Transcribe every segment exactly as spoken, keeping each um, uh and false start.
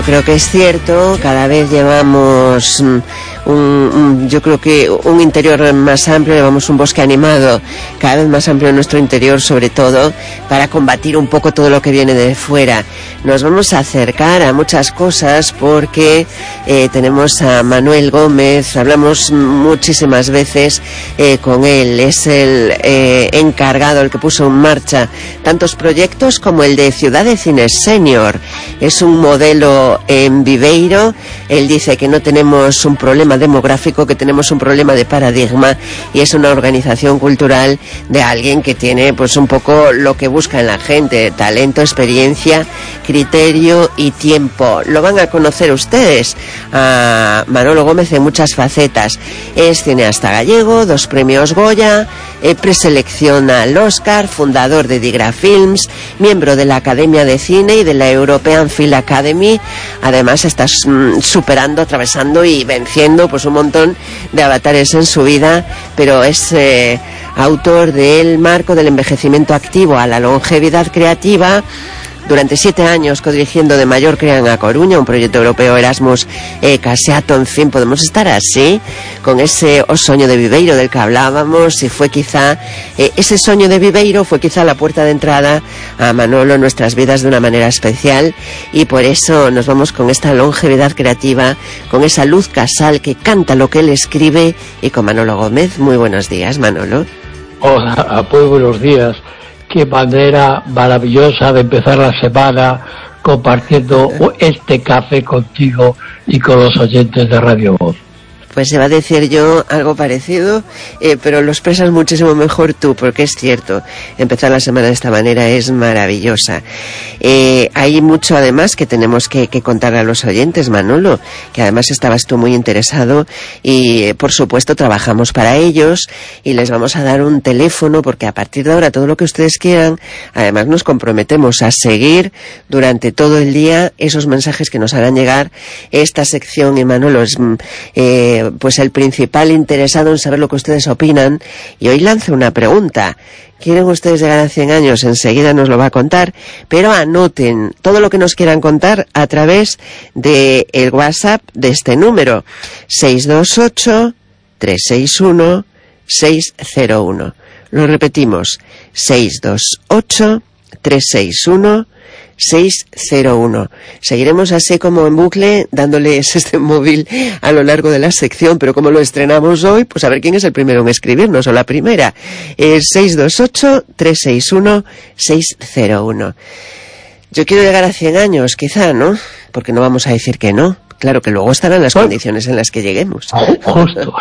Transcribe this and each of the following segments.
Creo que es cierto, cada vez llevamos un, un, yo creo que un interior más amplio, llevamos un bosque animado cada vez más amplio en nuestro interior, sobre todo para combatir un poco todo lo que viene de fuera. Nos vamos a acercar a muchas cosas porque eh, tenemos a Manuel Gómez, hablamos muchísimas veces eh, con él, es el eh, encargado, el que puso en marcha tantos proyectos como el de Ciudad de Cine Senior. Es un modelo en Viveiro. Él dice que no tenemos un problema demográfico, que tenemos un problema de paradigma, y es una organización cultural de alguien que tiene pues un poco lo que busca en la gente: talento, experiencia, criterio y tiempo. Lo van a conocer ustedes a Manolo Gómez en muchas facetas. Es cineasta gallego, dos premios Goya, eh, preselección al Oscar, fundador de Digra Films, miembro de la Academia de Cine y de la European Film Academy. Además está mm, superando, atravesando y venciendo pues un montón de avatares en su vida, pero es eh, autor de El marco del envejecimiento activo a la longevidad creativa. Durante siete años codirigiendo de Mallorca a Coruña, un proyecto europeo Erasmus eh, Caseato. En fin, podemos estar así, con ese o soño de Viveiro del que hablábamos, y fue quizá, eh, ese soño de Viveiro fue quizá la puerta de entrada a Manolo en nuestras vidas de una manera especial, y por eso nos vamos con esta longevidad creativa, con esa Luz Casal que canta lo que él escribe, y con Manolo Gómez. Muy buenos días, Manolo. Hola, muy buenos días. Qué manera maravillosa de empezar la semana compartiendo este café contigo y con los oyentes de Radio Voz. Pues se va a decir yo algo parecido, eh, pero lo expresas muchísimo mejor tú, porque es cierto, empezar la semana de esta manera es maravillosa. Eh, hay mucho además que tenemos que, que contar a los oyentes, Manolo, que además estabas tú muy interesado y eh, por supuesto trabajamos para ellos, y les vamos a dar un teléfono, porque a partir de ahora todo lo que ustedes quieran, además nos comprometemos a seguir durante todo el día esos mensajes que nos harán llegar. Esta sección, y Manolo es eh, pues el principal interesado en saber lo que ustedes opinan, y hoy lanzo una pregunta. ¿Quieren ustedes llegar a cien años? Enseguida nos lo va a contar, pero anoten todo lo que nos quieran contar a través de el WhatsApp de este número: seis dos ocho, tres seis uno, seis cero uno. Lo repetimos: seis dos ocho, tres seis uno, seis cero uno. Seguiremos así como en bucle dándoles este móvil a lo largo de la sección, pero como lo estrenamos hoy, pues a ver quién es el primero en escribirnos, o la primera. Es seis dos ocho, tres seis uno, seis cero uno. Yo quiero llegar a cien años, quizá, ¿no? Porque no vamos a decir que no. Claro que luego estarán las condiciones en las que lleguemos. Justo.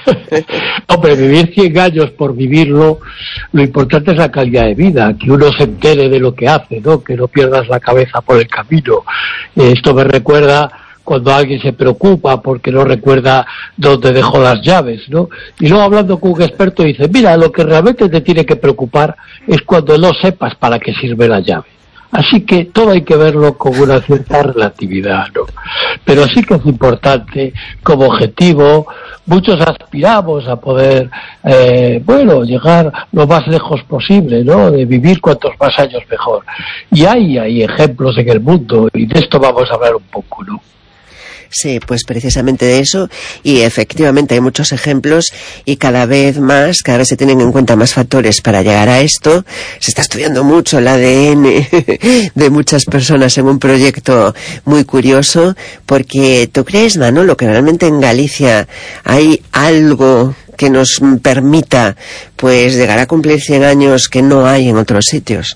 Hombre, vivir cien años por vivirlo, lo importante es la calidad de vida, que uno se entere de lo que hace, ¿no? Que no pierdas la cabeza por el camino. Esto me recuerda cuando alguien se preocupa porque no recuerda dónde dejó las llaves, ¿no? Y luego, hablando con un experto, dice: mira, lo que realmente te tiene que preocupar es cuando no sepas para qué sirve la llave. Así que todo hay que verlo con una cierta relatividad, ¿no? Pero sí que es importante, como objetivo, muchos aspiramos a poder, eh, bueno, llegar lo más lejos posible, ¿no? De vivir cuantos más años mejor. Y hay, hay ejemplos en el mundo, y de esto vamos a hablar un poco, ¿no? Sí, pues precisamente de eso, y efectivamente hay muchos ejemplos, y cada vez más, cada vez se tienen en cuenta más factores para llegar a esto. Se está estudiando mucho el A D N de muchas personas en un proyecto muy curioso, porque ¿tú crees, Manolo, que realmente en Galicia hay algo que nos permita pues llegar a cumplir cien años que no hay en otros sitios?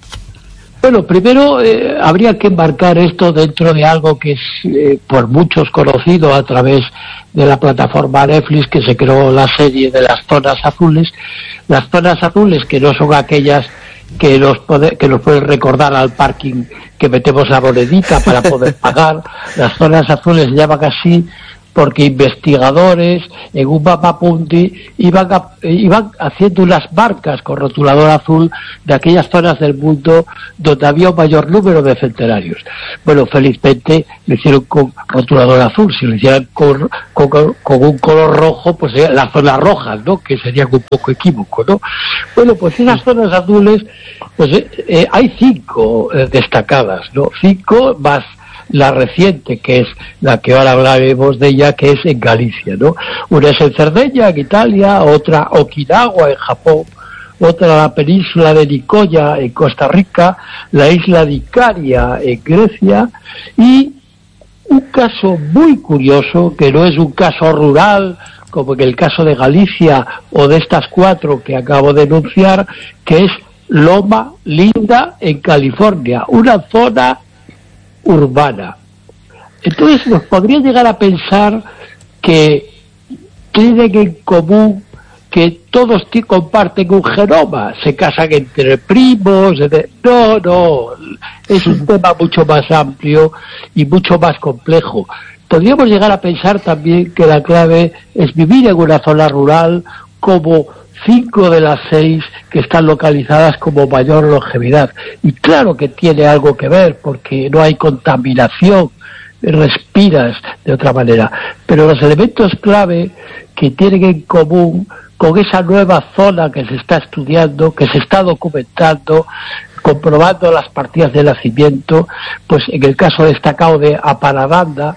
Bueno, primero eh, habría que enmarcar esto dentro de algo que es eh, por muchos conocido a través de la plataforma Netflix, que se creó la serie de las zonas azules. Las zonas azules, que no son aquellas que nos, pode, que nos pueden recordar al parking que metemos la monedita para poder pagar. Las zonas azules se llaman así porque investigadores en un mapamundi iban, a, iban haciendo unas marcas con rotulador azul de aquellas zonas del mundo donde había un mayor número de centenarios. Bueno, felizmente lo hicieron con rotulador azul. Si lo hicieran con, con, con un color rojo, pues serían las zonas rojas, ¿no? Que sería un poco equívoco, ¿no? Bueno, pues esas zonas azules, pues eh, hay cinco eh, destacadas, ¿no? Cinco más la reciente, que es la que ahora hablaremos de ella, que es en Galicia, ¿no? Una es en Cerdeña, en Italia, otra Okinawa, en Japón, otra la península de Nicoya, en Costa Rica, la isla de Icaria, en Grecia, y un caso muy curioso, que no es un caso rural, como en el caso de Galicia o de estas cuatro que acabo de enunciar, que es Loma Linda, en California, una zona urbana. Entonces nos podría llegar a pensar que tienen en común que todos comparten un genoma, se casan entre primos, no, no, es un tema mucho más amplio y mucho más complejo. Podríamos llegar a pensar también que la clave es vivir en una zona rural, como cinco de las seis que están localizadas como mayor longevidad. Y claro que tiene algo que ver, porque no hay contaminación, respiras de otra manera. Pero los elementos clave que tienen en común con esa nueva zona que se está estudiando, que se está documentando, comprobando las partidas de nacimiento, pues en el caso destacado de Aparadanda,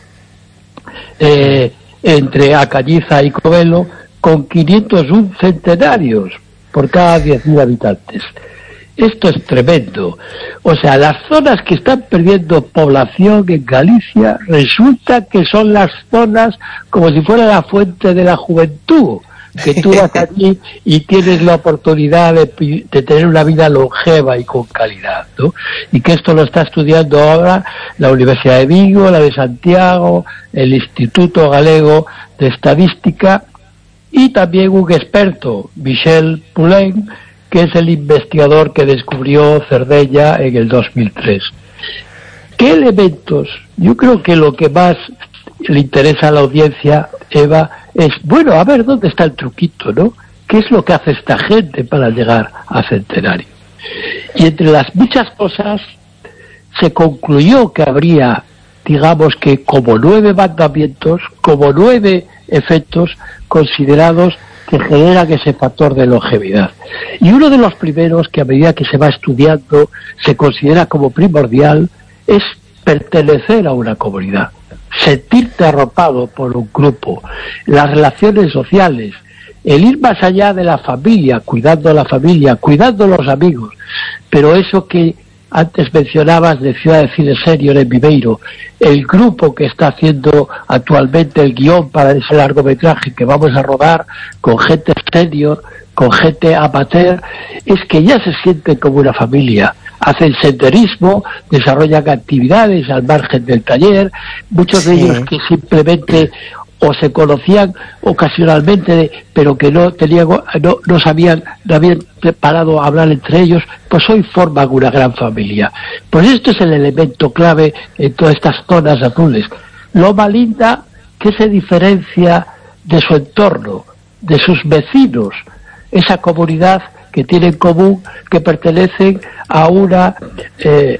eh, entre Acañiza y Covelo, con quinientos uno centenarios por cada diez mil habitantes. Esto es tremendo. O sea, las zonas que están perdiendo población en Galicia resulta que son las zonas como si fuera la fuente de la juventud, que tú vas allí y tienes la oportunidad de, de tener una vida longeva y con calidad, ¿no? Y que esto lo está estudiando ahora la Universidad de Vigo, la de Santiago, el Instituto Galego de Estadística, y también un experto, Michel Poulain, que es el investigador que descubrió Cerdeña en el dos mil tres. ¿Qué elementos? Yo creo que lo que más le interesa a la audiencia, Eva, es, bueno, a ver, ¿dónde está el truquito, no? ¿Qué es lo que hace esta gente para llegar a centenario? Y entre las muchas cosas, se concluyó que habría, digamos que como nueve mandamientos, como nueve efectos considerados que generan ese factor de longevidad. Y uno de los primeros, que a medida que se va estudiando se considera como primordial, es pertenecer a una comunidad, sentirte arropado por un grupo, las relaciones sociales, el ir más allá de la familia, cuidando a la familia, cuidando a los amigos, pero eso que antes mencionabas de Ciudad de Cine Senior en Viveiro, el grupo que está haciendo actualmente el guión para ese largometraje que vamos a rodar con gente senior, con gente amateur, es que ya se sienten como una familia. Hacen senderismo, desarrollan actividades al margen del taller, muchos de sí. ellos que simplemente o se conocían ocasionalmente, pero que no tenían, no, no sabían, no habían preparado a hablar entre ellos, pues hoy forman una gran familia. Pues esto es el elemento clave en todas estas zonas azules. Loma Linda, ¿qué se diferencia de su entorno, de sus vecinos? Esa comunidad que tiene en común que pertenecen a una eh,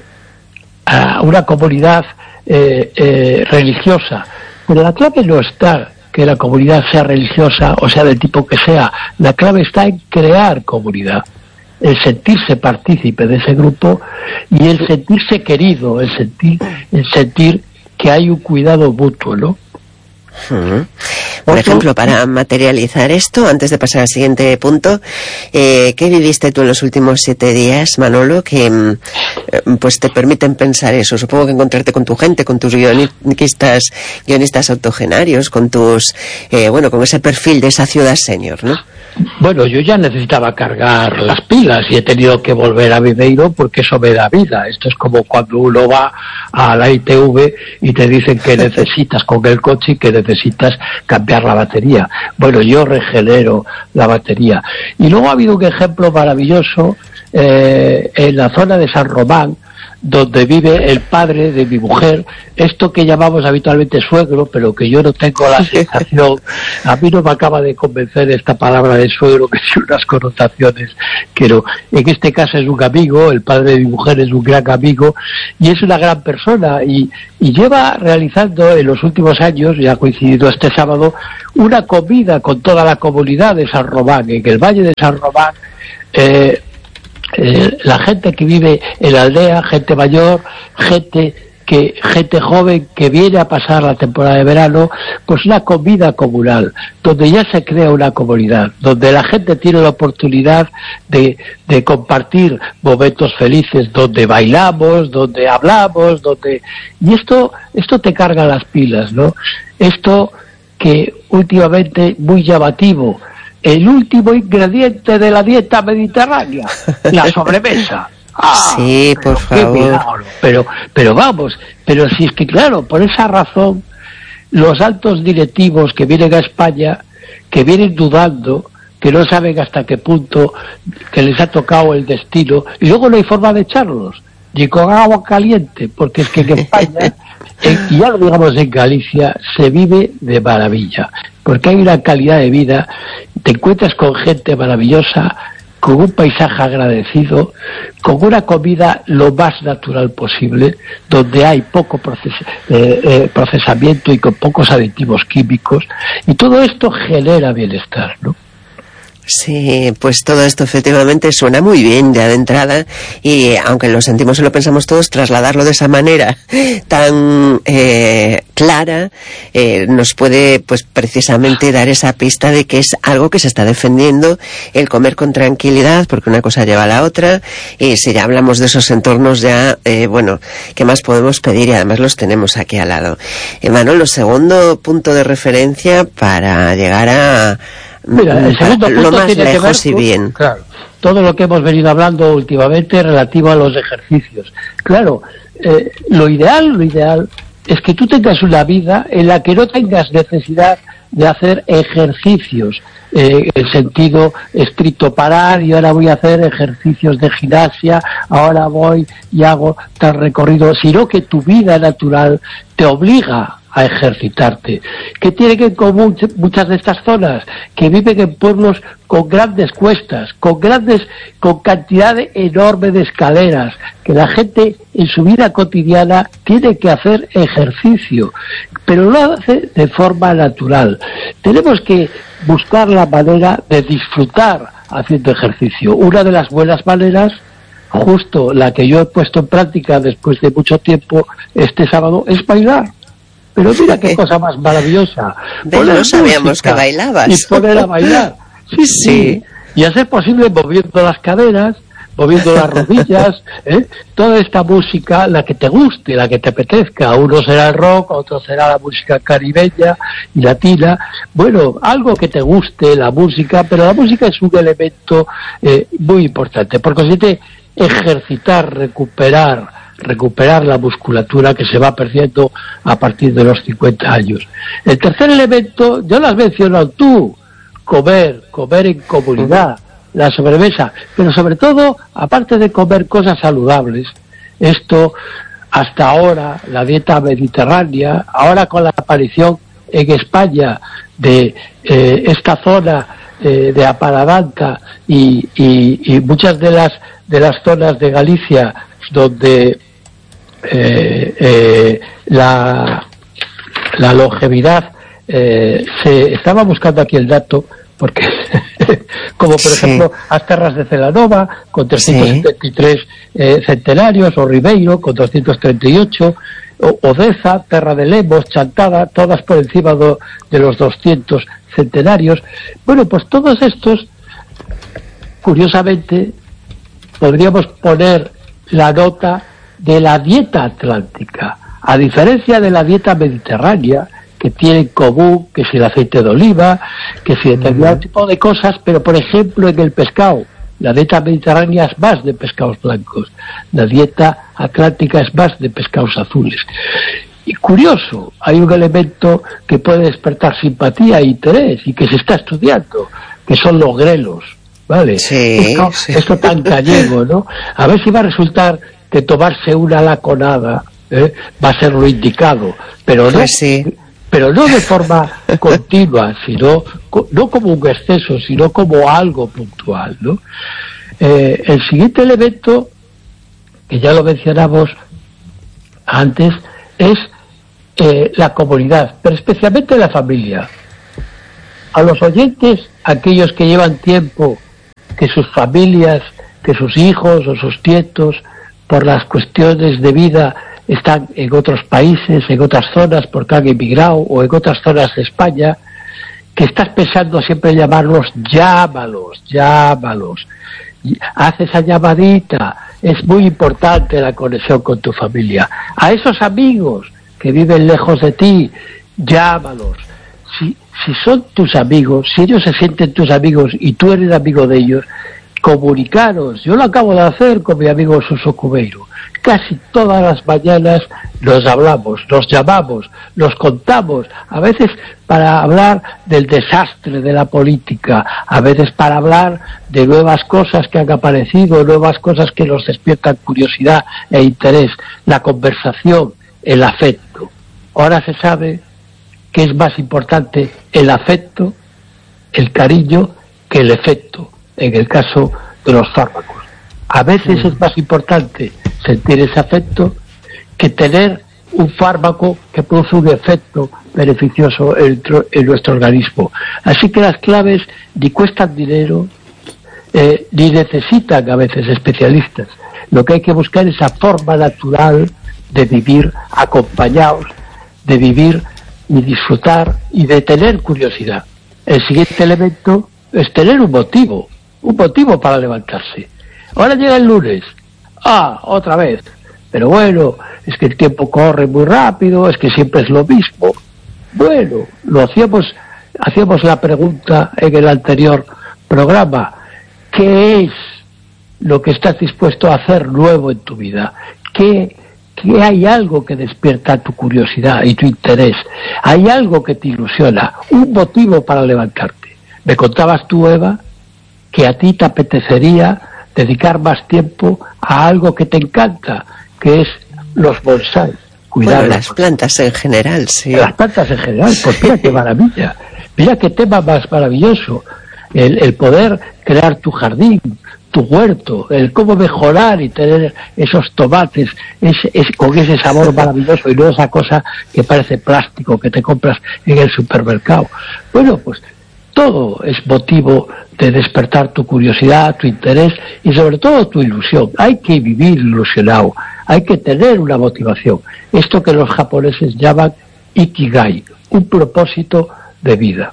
a una comunidad eh, eh, religiosa. Pero la clave no está que la comunidad sea religiosa o sea del tipo que sea. La clave está en crear comunidad, el sentirse partícipe de ese grupo y el sentirse querido, el sentir, el sentir que hay un cuidado mutuo, ¿no? Uh-huh. Por ejemplo, para materializar esto, antes de pasar al siguiente punto, eh, ¿qué viviste tú en los últimos siete días, Manolo, que eh, pues te permiten pensar eso? Supongo que encontrarte con tu gente, con tus guionistas, guionistas octogenarios, con tus, eh, bueno, con ese perfil de esa ciudad senior, ¿no? Bueno, yo ya necesitaba cargar las pilas y he tenido que volver a Viveiro porque eso me da vida. Esto es como cuando uno va a la I T V y te dicen que necesitas con el coche y que necesitas cambiar la batería. Bueno, yo regenero la batería. Y luego ha habido un ejemplo maravilloso eh, en la zona de San Román, donde vive el padre de mi mujer, esto que llamamos habitualmente suegro, pero que yo no tengo la sensación, a mí no me acaba de convencer esta palabra de suegro, que tiene unas connotaciones, pero en este caso es un amigo, el padre de mi mujer es un gran amigo, y es una gran persona, y, y lleva realizando en los últimos años, y ha coincidido este sábado, una comida con toda la comunidad de San Román, en el Valle de San Román, eh, Eh, la gente que vive en la aldea, gente mayor, gente que gente joven que viene a pasar la temporada de verano, pues una comida comunal, donde ya se crea una comunidad, donde la gente tiene la oportunidad de, de compartir momentos felices, donde bailamos, donde hablamos, donde... Y esto, esto te carga las pilas, ¿no? Esto que últimamente muy llamativo, el último ingrediente de la dieta mediterránea, la sobremesa. Ah, sí, por favor. Pero, pero vamos, pero si es que claro, por esa razón, los altos directivos que vienen a España, que vienen dudando, que no saben hasta qué punto que les ha tocado el destino, y luego no hay forma de echarlos, ni con agua caliente, porque es que en España, en, y ya lo digamos en Galicia, se vive de maravilla, porque hay una calidad de vida, te encuentras con gente maravillosa, con un paisaje agradecido, con una comida lo más natural posible, donde hay poco proces eh, eh, procesamiento y con pocos aditivos químicos, y todo esto genera bienestar, ¿no? Sí, pues todo esto efectivamente suena muy bien ya de entrada, y aunque lo sentimos y lo pensamos todos, trasladarlo de esa manera tan eh, clara eh, nos puede pues precisamente dar esa pista de que es algo que se está defendiendo, el comer con tranquilidad, porque una cosa lleva a la otra, y si ya hablamos de esos entornos ya, eh, bueno, ¿qué más podemos pedir? Y además los tenemos aquí al lado. Eh, Manolo, segundo punto de referencia para llegar a Mira, el segundo punto lo más tiene lejos que ver y bien. Con, claro, todo lo que hemos venido hablando últimamente relativo a los ejercicios. Claro, eh, lo ideal, lo ideal es que tú tengas una vida en la que no tengas necesidad de hacer ejercicios, eh, en sentido estricto, parar y ahora voy a hacer ejercicios de gimnasia, ahora voy y hago tal recorrido, sino que tu vida natural te obliga a ejercitarte. ¿Qué tiene que en común muchas de estas zonas? Que viven en pueblos con grandes cuestas, con grandes, con cantidad enorme de escaleras, que la gente en su vida cotidiana tiene que hacer ejercicio, pero lo hace de forma natural. Tenemos que buscar la manera de disfrutar haciendo ejercicio. Una de las buenas maneras, justo la que yo he puesto en práctica después de mucho tiempo este sábado, es bailar. Pero mira qué cosa más maravillosa. No sabíamos que bailabas. Y poner a bailar. Sí, sí, sí. Y a ser posible moviendo las caderas, moviendo las rodillas, ¿eh? Toda esta música, la que te guste, la que te apetezca. Uno será el rock, otro será la música caribeña y latina. Bueno, algo que te guste, la música, pero la música es un elemento eh, muy importante, porque consiste ejercitar, recuperar, recuperar la musculatura que se va perdiendo a partir de los cincuenta años. El tercer elemento, yo lo has mencionado tú, comer, comer en comunidad, la sobremesa, pero sobre todo, aparte de comer cosas saludables, esto hasta ahora, la dieta mediterránea, ahora con la aparición en España de eh, esta zona eh, de Apaladanca y, y, y muchas de las de las zonas de Galicia donde eh, eh, la, la longevidad eh, se estaba buscando aquí el dato porque como por sí. ejemplo as terras de Celanova con trescientos setenta y tres sí. eh, centenarios, o Ribeiro con doscientos treinta y ocho, o Odeza, Terra de Lemos, Chantada, todas por encima do, de los doscientos centenarios. Bueno, pues todos estos, curiosamente, podríamos poner la nota de la dieta atlántica, a diferencia de la dieta mediterránea, que tiene en común que si el aceite de oliva, que si determinado tipo de cosas, pero por ejemplo en el pescado, la dieta mediterránea es más de pescados blancos, la dieta atlántica es más de pescados azules. Y curioso, hay un elemento que puede despertar simpatía e interés y que se está estudiando, que son los grelos, ¿vale? Sí, esto, sí. esto tan gallego, ¿no? A ver si va a resultar que tomarse una laconada ¿eh? va a ser lo indicado, pero no, pues sí. pero no de forma continua, sino no como un exceso, sino como algo puntual, ¿no? Eh, el siguiente elemento, que ya lo mencionamos antes, es eh, la comunidad, pero especialmente la familia. A los oyentes, aquellos que llevan tiempo, que sus familias, que sus hijos o sus nietos, por las cuestiones de vida, están en otros países, en otras zonas, porque han emigrado, o en otras zonas de España, que estás pensando siempre en llamarlos, llámalos, llámalos. Haz esa llamadita, es muy importante la conexión con tu familia. A esos amigos que viven lejos de ti, llámalos. Si, si son tus amigos, si ellos se sienten tus amigos y tú eres amigo de ellos, comunicaros. Yo lo acabo de hacer con mi amigo Suso Cubeiro. Casi todas las mañanas nos hablamos, nos llamamos, nos contamos, a veces para hablar del desastre de la política, a veces para hablar de nuevas cosas que han aparecido, nuevas cosas que nos despiertan curiosidad e interés, la conversación, el afecto. Ahora se sabe que es más importante el afecto, el cariño, que el efecto, en el caso de los fármacos. A veces es más importante sentir ese afecto que tener un fármaco que produce un efecto beneficioso en, en nuestro organismo. Así que las claves ni cuestan dinero, eh, ni necesitan a veces especialistas. Lo que hay que buscar es esa forma natural de vivir acompañados, de vivir y disfrutar y de tener curiosidad. El siguiente elemento es tener un motivo, un motivo para levantarse. Ahora llega el lunes, ah, otra vez, pero bueno, es que el tiempo corre muy rápido, es que siempre es lo mismo. Bueno, lo hacíamos, hacíamos la pregunta en el anterior programa, ¿qué es lo que estás dispuesto a hacer nuevo en tu vida? ¿Qué, qué hay algo que despierta tu curiosidad y tu interés? ¿Hay algo que te ilusiona? Un motivo para levantarte. Me contabas tú, Eva, que a ti te apetecería dedicar más tiempo a algo que te encanta, que es los bonsáis. Cuidar bueno, las plantas en general, sí. Las plantas en general, pues mira qué maravilla. Mira qué tema más maravilloso. El, el poder crear tu jardín, tu huerto, el cómo mejorar y tener esos tomates es, es, con ese sabor maravilloso y no esa cosa que parece plástico que te compras en el supermercado. Bueno, pues todo es motivo de despertar tu curiosidad, tu interés y sobre todo tu ilusión. Hay que vivir ilusionado, hay que tener una motivación. Esto que los japoneses llaman Ikigai, un propósito de vida.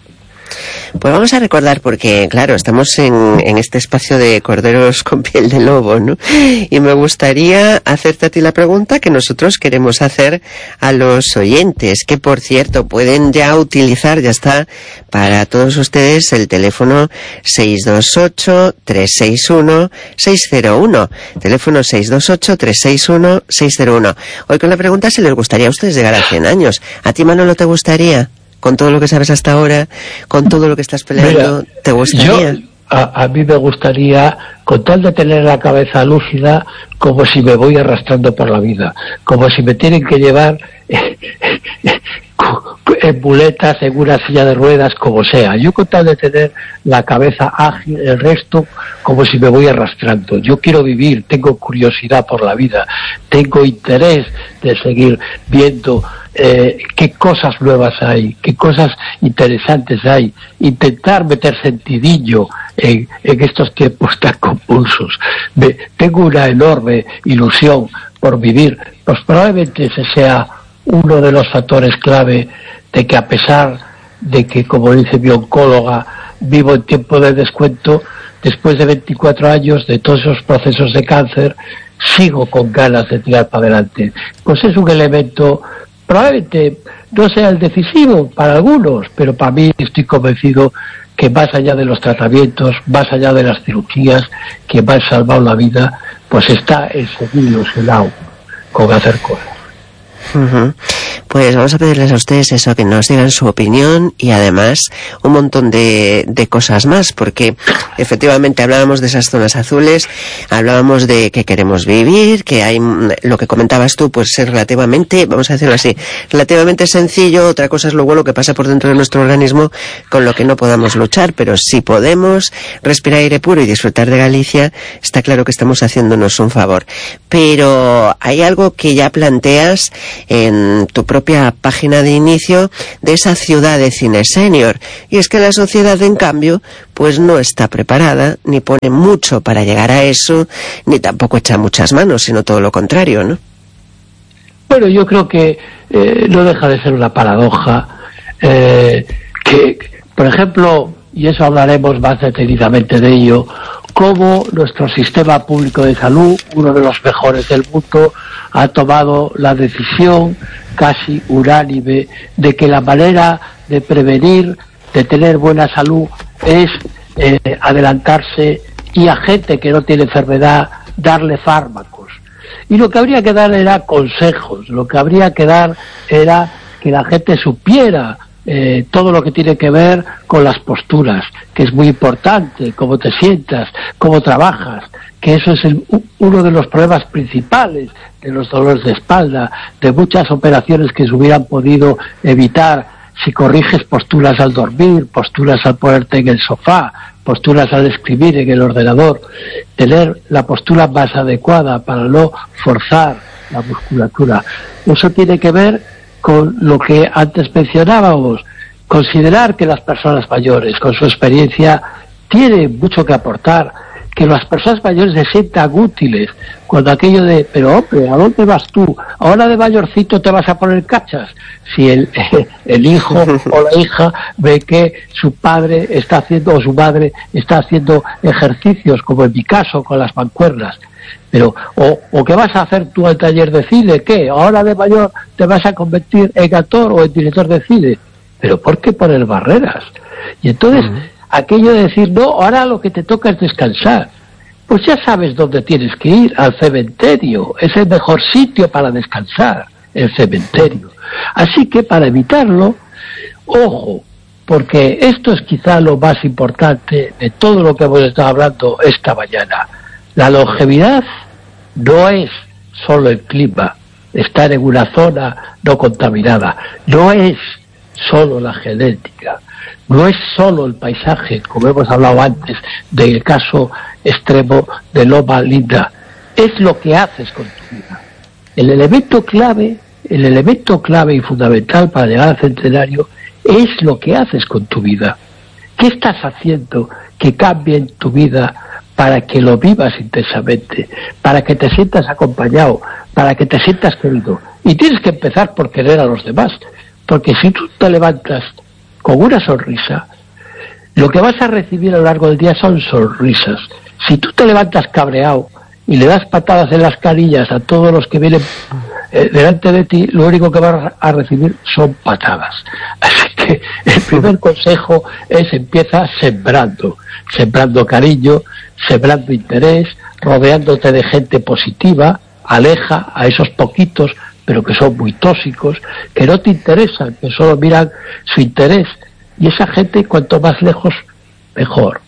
Pues vamos a recordar, porque claro, estamos en, en este espacio de corderos con piel de lobo, ¿no? Y me gustaría hacerte a ti la pregunta que nosotros queremos hacer a los oyentes, que por cierto pueden ya utilizar, ya está para todos ustedes, el teléfono seis dos ocho, tres seis uno, seis cero uno, teléfono seis dos ocho, tres seis uno, seis cero uno. Hoy con la pregunta, si les gustaría a ustedes llegar a cien años. ¿A ti, Manolo, te gustaría? Con todo lo que sabes hasta ahora, con todo lo que estás peleando, mira, ¿te gustaría? Yo, a, a mí me gustaría, con tal de tener la cabeza lúcida, como si me voy arrastrando por la vida, como si me tienen que llevar en muletas, en una silla de ruedas, como sea. Yo con tal de tener la cabeza ágil, el resto, como si me voy arrastrando. Yo quiero vivir, tengo curiosidad por la vida, tengo interés de seguir viendo eh, qué cosas nuevas hay, qué cosas interesantes hay, intentar meter sentidillo en, en estos tiempos tan convulsos. Me, tengo una enorme ilusión por vivir, pues probablemente ese sea uno de los factores clave de que, a pesar de que, como dice mi oncóloga, vivo en tiempo de descuento, después de veinticuatro años de todos esos procesos de cáncer, sigo con ganas de tirar para adelante. Pues es un elemento, probablemente no sea el decisivo para algunos, pero para mí estoy convencido que más allá de los tratamientos, más allá de las cirugías que me han salvado la vida, pues está el seguir ilusionado con hacer cosas. Uh-huh. Pues vamos a pedirles a ustedes eso, que nos digan su opinión y además un montón de, de cosas más, porque efectivamente hablábamos de esas zonas azules, hablábamos de que queremos vivir, que hay, lo que comentabas tú, pues es relativamente, vamos a decirlo así, relativamente sencillo. Otra cosa es luego lo que pasa por dentro de nuestro organismo, con lo que no podamos luchar, pero si podemos respirar aire puro y disfrutar de Galicia, está claro que estamos haciéndonos un favor. Pero hay algo que ya planteas en tu propia página de inicio de esa ciudad de cine senior, y es que la sociedad, en cambio, pues no está preparada, ni pone mucho para llegar a eso, ni tampoco echa muchas manos, sino todo lo contrario, ¿no? Bueno, yo creo que eh, no deja de ser una paradoja eh, que, por ejemplo, y eso hablaremos más detenidamente de ello, cómo nuestro sistema público de salud, uno de los mejores del mundo, ha tomado la decisión casi unánime de que la manera de prevenir, de tener buena salud, es eh, adelantarse y a gente que no tiene enfermedad darle fármacos. Y lo que habría que dar era consejos, lo que habría que dar era que la gente supiera eh, todo lo que tiene que ver con las posturas, que es muy importante, cómo te sientas, cómo trabajas, que eso es el, uno de los problemas principales de los dolores de espalda, de muchas operaciones que se hubieran podido evitar si corriges posturas al dormir, posturas al ponerte en el sofá, posturas al escribir en el ordenador, tener la postura más adecuada para no forzar la musculatura. Eso tiene que ver con lo que antes mencionábamos, considerar que las personas mayores, con su experiencia, tienen mucho que aportar, que las personas mayores se sientan útiles, cuando aquello de, pero hombre, ¿a dónde vas tú? Ahora de mayorcito te vas a poner cachas. Si el, el hijo o la hija ve que su padre está haciendo, o su madre está haciendo ejercicios, como en mi caso, con las mancuernas. Pero, o, o ¿qué vas a hacer tú al taller de cine? ¿Qué? Ahora de mayor te vas a convertir en actor o en director de cine. Pero ¿por qué poner barreras? Y entonces, uh-huh. aquello de decir, no, ahora lo que te toca es descansar. Pues ya sabes dónde tienes que ir, al cementerio. Es el mejor sitio para descansar, el cementerio. Así que para evitarlo, ojo, porque esto es quizá lo más importante de todo lo que hemos estado hablando esta mañana. La longevidad no es solo el clima, estar en una zona no contaminada, no es solo la genética, no es solo el paisaje, como hemos hablado antes del caso extremo de Loma Linda, es lo que haces con tu vida. El elemento clave, el elemento clave y fundamental para llegar al centenario es lo que haces con tu vida. ¿Qué estás haciendo que cambie en tu vida para que lo vivas intensamente, para que te sientas acompañado, para que te sientas querido? Y tienes que empezar por querer a los demás, porque si tú te levantas con una sonrisa, lo que vas a recibir a lo largo del día son sonrisas. Si tú te levantas cabreado y le das patadas en las carillas a todos los que vienen eh, delante de ti, lo único que vas a recibir son patadas. Así que el primer consejo es: empieza sembrando, sembrando cariño, sembrando interés, rodeándote de gente positiva, aleja a esos poquitos, pero que son muy tóxicos, que no te interesan, que solo miran su interés. Y esa gente, cuanto más lejos, mejor.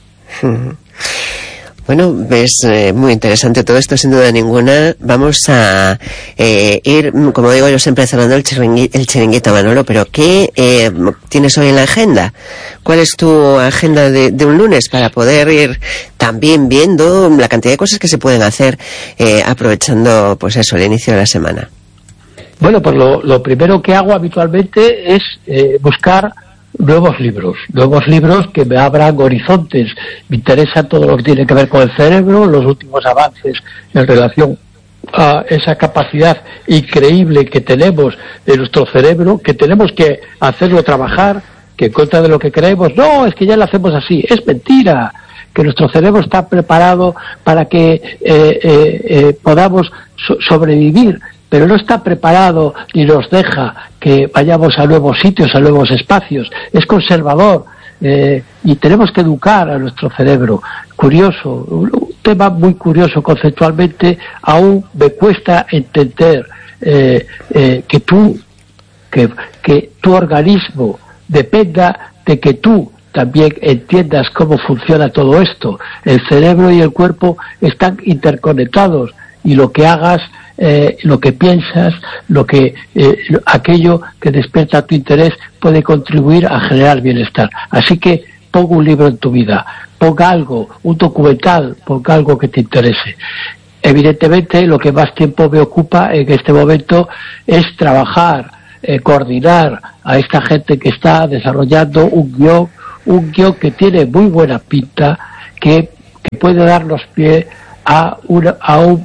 Bueno, es eh, muy interesante todo esto, sin duda ninguna. Vamos a eh, ir, como digo yo, siempre cerrando el chiringuito, el chiringuito, Manolo, pero ¿qué eh, tienes hoy en la agenda? ¿Cuál es tu agenda de, de un lunes para poder ir también viendo la cantidad de cosas que se pueden hacer eh, aprovechando, pues eso, el inicio de la semana? Bueno, pues lo, lo primero que hago habitualmente es eh, buscar nuevos libros, nuevos libros que me abran horizontes. Me interesa todo lo que tiene que ver con el cerebro, los últimos avances en relación a esa capacidad increíble que tenemos de nuestro cerebro, que tenemos que hacerlo trabajar, que en contra de lo que creemos, no, es que ya lo hacemos así, es mentira, que nuestro cerebro está preparado para que eh, eh, eh, podamos so- sobrevivir, pero no está preparado ni nos deja que vayamos a nuevos sitios, a nuevos espacios. Es conservador eh, y tenemos que educar a nuestro cerebro. Curioso, un, un tema muy curioso conceptualmente. Aún me cuesta entender eh, eh, que tú, que, que tu organismo dependa de que tú también entiendas cómo funciona todo esto. El cerebro y el cuerpo están interconectados y lo que hagas, Eh, lo que piensas, lo que eh, aquello que despierta tu interés puede contribuir a generar bienestar. Así que ponga un libro en tu vida, ponga algo, un documental, ponga algo que te interese. Evidentemente, lo que más tiempo me ocupa en este momento es trabajar, eh, coordinar a esta gente que está desarrollando un guión, un guión que tiene muy buena pinta, que, que puede darnos pie a, una, a un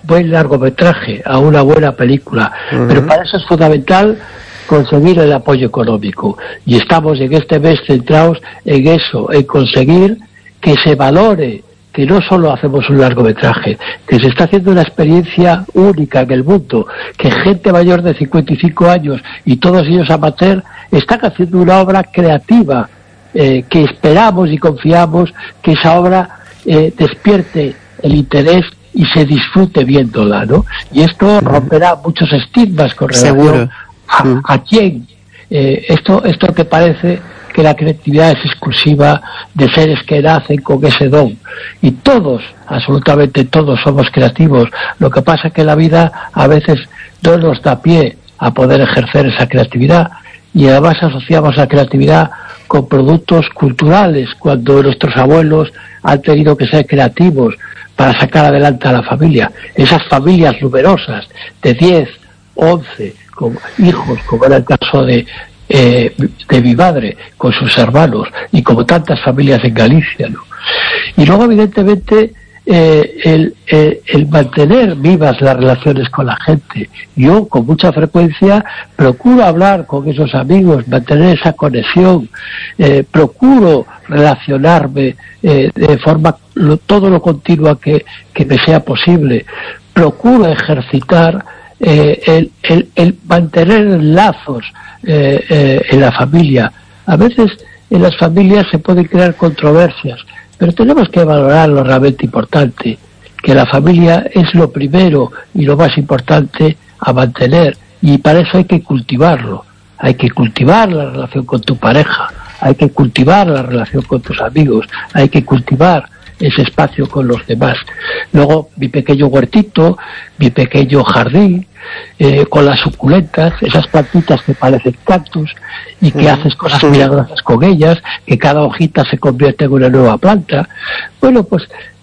buen largometraje, a una buena película. Uh-huh. Pero para eso es fundamental conseguir el apoyo económico. Y estamos en este mes centrados en eso, en conseguir que se valore, que no solo hacemos un largometraje, que se está haciendo una experiencia única en el mundo, que gente mayor de cincuenta y cinco años y todos ellos amateur están haciendo una obra creativa, eh, que esperamos y confiamos que esa obra eh, despierte el interés y se disfrute viéndola, ¿no? Y esto romperá muchos estigmas con relación a, a quién. Eh, esto, esto que parece que la creatividad es exclusiva de seres que nacen con ese don. Y todos, absolutamente todos somos creativos. Lo que pasa es que la vida a veces no nos da pie a poder ejercer esa creatividad. Y además asociamos la creatividad con productos culturales, cuando nuestros abuelos han tenido que ser creativos para sacar adelante a la familia. Esas familias numerosas, de diez, once como hijos, como era el caso de Eh, de mi madre con sus hermanos y como tantas familias en Galicia, ¿no? Y luego evidentemente eh, el, eh, el mantener vivas las relaciones con la gente. Yo con mucha frecuencia procuro hablar con esos amigos, mantener esa conexión, eh, procuro relacionarme eh, de forma lo, todo lo continua que, que me sea posible, procuro ejercitar eh, el, el, el mantener lazos Eh, eh, en la familia. A veces en las familias se pueden crear controversias, pero tenemos que valorar lo realmente importante, que la familia es lo primero y lo más importante a mantener, y para eso hay que cultivarlo. Hay que cultivar la relación con tu pareja, hay que cultivar la relación con tus amigos, hay que cultivar ese espacio con los demás. Luego mi pequeño huertito, mi pequeño jardín, eh, con las suculentas, esas plantitas que parecen cactus y que sí, haces cosas sí. milagrosas con ellas, que cada hojita se convierte en una nueva planta. Bueno, pues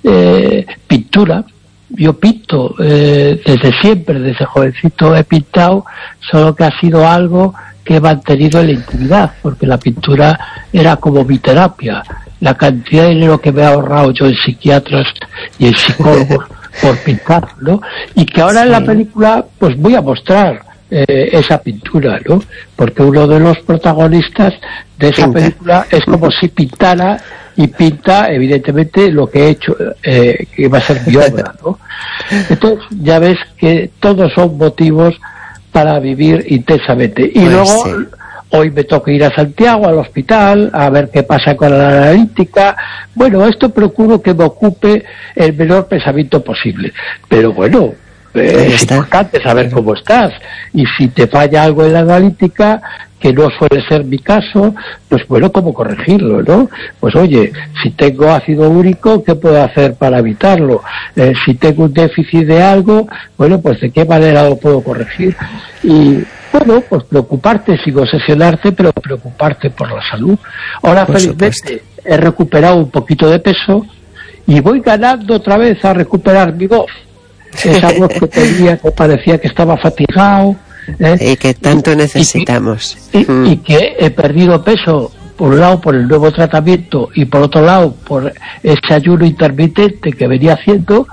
eh, pintura. Yo pinto eh, desde siempre, desde jovencito he pintado, solo que ha sido algo que he mantenido en la intimidad, porque la pintura era como mi terapia. La cantidad de dinero que me he ahorrado yo en psiquiatras y en psicólogos por pintar, ¿no? Y que ahora sí. en la película pues voy a mostrar eh, esa pintura, ¿no? Porque uno de los protagonistas de esa Pinta. película es como si pintara y pinta evidentemente lo que he hecho, eh, que va a ser mi obra, ¿no? Entonces ya ves que todos son motivos para vivir intensamente. Y pues luego... Sí. Hoy me toca ir a Santiago, al hospital, a ver qué pasa con la analítica. Bueno, esto procuro que me ocupe el menor pensamiento posible. Pero bueno, eh, es está. importante saber cómo estás. Y si te falla algo en la analítica, que no suele ser mi caso, pues bueno, ¿cómo corregirlo, no? Pues oye, si tengo ácido úrico, ¿qué puedo hacer para evitarlo? Eh, si tengo un déficit de algo, bueno, pues ¿de qué manera lo puedo corregir? Y... bueno, pues preocuparte, sin obsesionarte, pero preocuparte por la salud. Ahora, por felizmente, supuesto. he recuperado un poquito de peso y voy ganando otra vez a recuperar mi voz. Esa voz que tenía, que parecía que estaba fatigado. ¿eh? Y que tanto y, necesitamos. Y, y, mm. y que he perdido peso, por un lado por el nuevo tratamiento y por otro lado por ese ayuno intermitente que venía haciendo.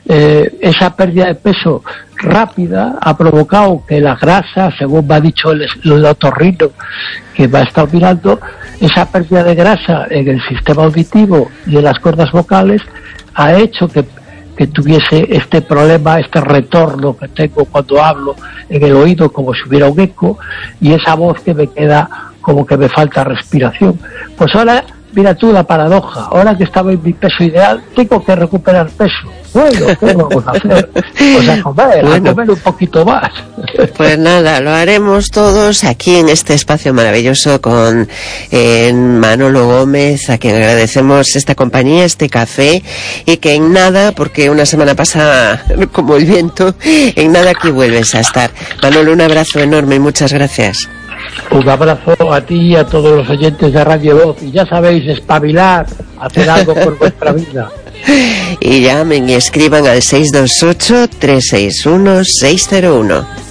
Eh, esa pérdida de peso rápida ha provocado que la grasa, según me ha dicho el, el otorrino que me ha estado mirando, esa pérdida de grasa en el sistema auditivo y en las cuerdas vocales ha hecho que, que tuviese este problema, este retorno que tengo cuando hablo en el oído, como si hubiera un eco, y esa voz que me queda como que me falta respiración. Pues ahora, mira tú la paradoja, ahora que estaba en mi peso ideal, tengo que recuperar peso. Bueno, ¿qué vamos a hacer? Pues a comer, bueno, a comer un poquito más. Pues nada, lo haremos todos aquí en este espacio maravilloso con eh, Manolo Gómez, a quien agradecemos esta compañía, este café, y que en nada, porque una semana pasa como el viento, en nada aquí vuelves a estar. Manolo, un abrazo enorme y muchas gracias. Un abrazo a ti y a todos los oyentes de Radio Voz. Y ya sabéis, espabilar, hacer algo por vuestra vida. Y llamen y escriban al seis dos ocho, tres seis uno, seis cero uno.